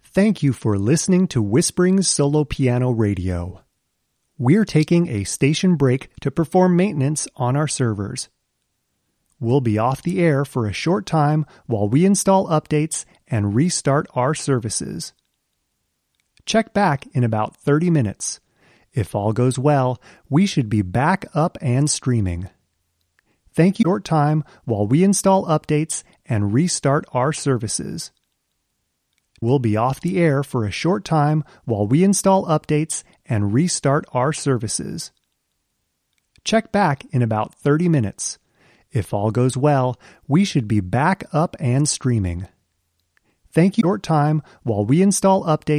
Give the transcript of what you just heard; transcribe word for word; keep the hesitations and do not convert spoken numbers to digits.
Thank you for listening to Whispering's Solo Piano Radio. We're taking a station break to perform maintenance on our servers. We'll be off the air for a short time while we install updates and restart our services. Check back in about thirty minutes. If all goes well, we should be back up and streaming. Thank you for your time while we install updates and restart our services. We'll be off the air for a short time while we install updates and restart our services. Check back in about thirty minutes. If all goes well, we should be back up and streaming. Thank you for your time while we install updates